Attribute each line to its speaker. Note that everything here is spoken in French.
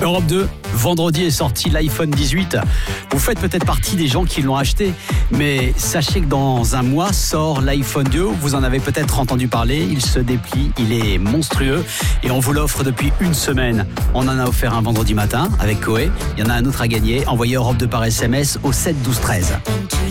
Speaker 1: Europe 2, vendredi est sorti l'iPhone 18. Vous faites peut-être partie des gens qui l'ont acheté, mais sachez que dans un mois sort l'iPhone 2. Vous en avez peut-être entendu parler, il se déplie, il est monstrueux et on vous l'offre depuis une semaine. On en a offert un vendredi matin avec Koé. Il y en a un autre à gagner. Envoyez Europe 2 par SMS au 7 12 13.